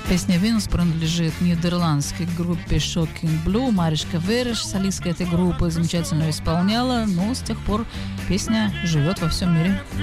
Песня «Венус» принадлежит нидерландской группе Shocking Blue. Маришка Вереш, солистка этой группы, замечательно исполняла, но с тех пор песня живет во всем мире.